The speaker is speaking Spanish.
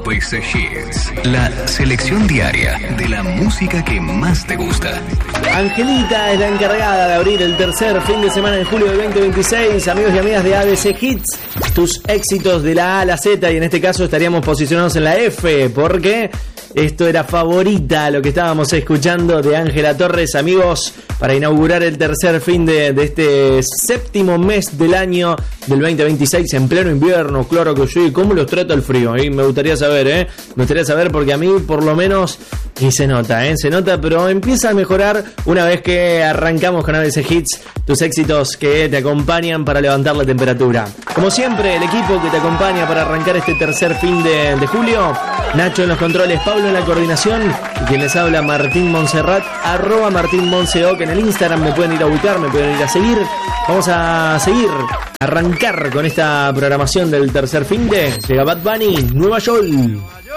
ABC Hits, la selección diaria de la música que más te gusta. Angelita es la encargada de abrir el tercer fin de semana de julio del 2026. Amigos y amigas de ABC Hits, tus éxitos de la A a la Z, y en este caso estaríamos posicionados en la F, porque esto era Favorita, lo que estábamos escuchando de Ángela Torres, amigos, para inaugurar el tercer fin de este séptimo mes del año del 2026, en pleno invierno. Claro que sí. ¿Cómo los trata el frío? Me gustaría saber, me gustaría saber, porque a mí por lo menos y se nota, pero empieza a mejorar una vez que arrancamos con ABC Hits, tus éxitos que te acompañan para levantar la temperatura. Como siempre, el equipo que te acompaña para arrancar este tercer fin de julio: Nacho en los controles, Pablo en la coordinación, y quien les habla, Martín Montserrat, @MartínMonseoc en el Instagram. Me pueden ir a ubicar, me pueden ir a seguir. Vamos a seguir, arrancar con esta programación del tercer fin de Bad Bunny, Nueva York.